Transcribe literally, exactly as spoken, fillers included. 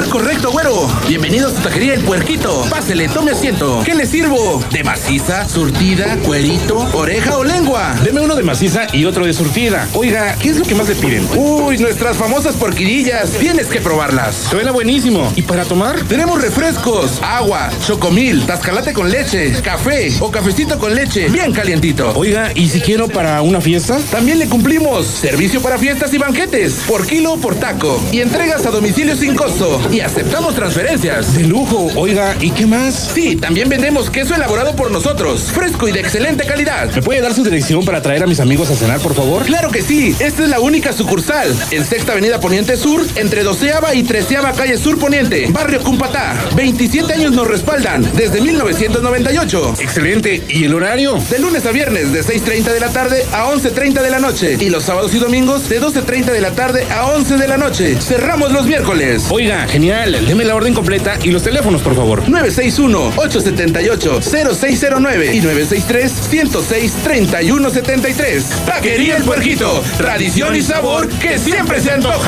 correcto, güero. Bienvenidos a su taquería El Puerquito. Pásele, tome asiento. ¿Qué le sirvo? ¿De maciza, surtida, cuerito, oreja o lengua? Deme uno de maciza y otro de surtida. Oiga, ¿qué es lo que más le piden? Uy, nuestras famosas porquerillas. Tienes que probarlas. Suena buenísimo. ¿Y para tomar? Tenemos refrescos, agua, chocomil, tascalate con leche, café o cafecito con leche, bien calientito. Oiga, ¿y si quiero para una fiesta? También le cumplimos. Servicio para fiestas y banquetes, por kilo o por taco. Y entregas a domicilio sin costo. Y aceptamos transferencias. De lujo. Oiga, ¿y qué más? Sí, también vendemos queso elaborado por nosotros, fresco y de excelente calidad. ¿Me puede dar su dirección para traer a mis amigos a cenar, por favor? Claro que sí. Esta es la única sucursal. En Sexta Avenida Poniente Sur, entre doceava y treceava Calle Sur Poniente, Barrio Cumpatá. veintisiete años nos respaldan, desde mil novecientos noventa y ocho. Excelente. ¿Y el horario? De lunes a viernes, de seis treinta de la tarde a once treinta de la noche. Y los sábados y domingos, de doce treinta de la tarde a once de la noche. Cerramos los miércoles. Oiga, genial. Deme la orden completa y los teléfonos, por favor. nueve seis uno, ocho siete ocho, cero seis cero nueve y nueve seis tres, uno cero seis, tres uno siete tres. Taquería El Puerquito. Tradición y sabor que siempre se antoja.